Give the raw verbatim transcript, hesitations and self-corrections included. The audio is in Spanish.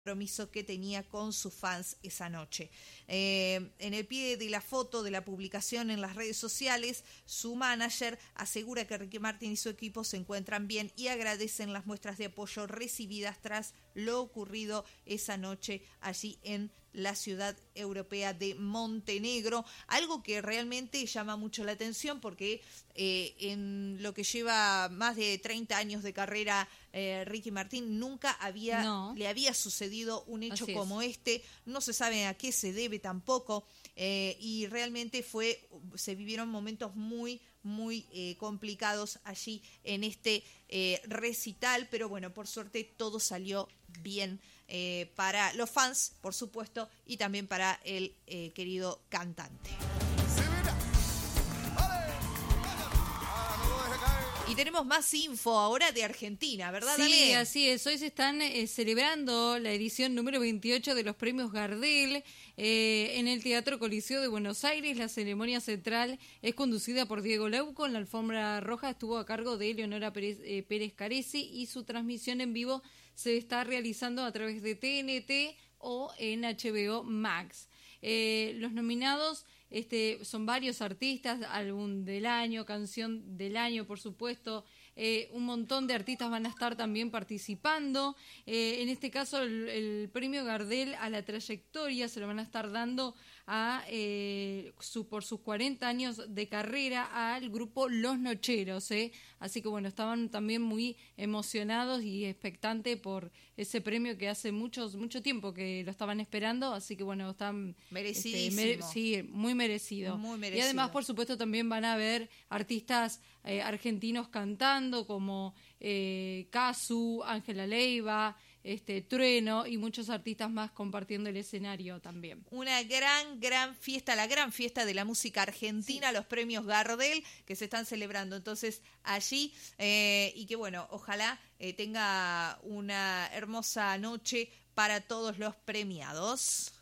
compromiso que tenía con sus fans esa noche. Eh, en el pie de la foto de la publicación en las redes sociales, su manager asegura que Ricky Martin y su equipo se encuentran bien y agradecen las muestras de apoyo recibidas tras lo ocurrido esa noche allí en la ciudad europea de Montenegro, algo que realmente llama mucho la atención porque eh, en lo que lleva más de treinta años de carrera eh, Ricky Martin nunca había no. le había sucedido un hecho Así como es. este, no se sabe a qué se debe tampoco, eh, y realmente fue se vivieron momentos muy muy eh, complicados allí en este eh, recital, pero bueno, por suerte todo salió bien eh, para los fans, por supuesto, y también para el eh, querido cantante. Y tenemos más info ahora de Argentina, ¿verdad, Sí, Daniel? así es. Hoy se están eh, celebrando la edición número veintiocho de los premios Gardel eh, en el Teatro Coliseo de Buenos Aires. La ceremonia central es conducida por Diego Leuco. En la alfombra roja estuvo a cargo de Leonora Pérez, eh, Pérez Caresi y su transmisión en vivo se está realizando a través de T N T o en H B O Max. Eh, los nominados este, son varios artistas, álbum del año, canción del año, por supuesto. Eh, un montón de artistas van a estar también participando. Eh, en este caso, el, el premio Gardel a la trayectoria se lo van a estar dando a eh, su, por sus cuarenta años de carrera al grupo Los Nocheros. ¿eh? Así que bueno, estaban también muy emocionados y expectantes por ese premio que hace muchos mucho tiempo que lo estaban esperando. Así que bueno, están merecidísimo. Este, mere, sí, muy merecido. Muy merecido. Y además, por supuesto, también van a haber artistas eh, argentinos cantando como eh, Casu, Ángela Leiva, este Trueno y muchos artistas más compartiendo el escenario también. Una gran, gran fiesta, la gran fiesta de la música argentina, sí. Los premios Gardel que se están celebrando entonces allí eh, y que bueno, ojalá eh, tenga una hermosa noche para todos los premiados.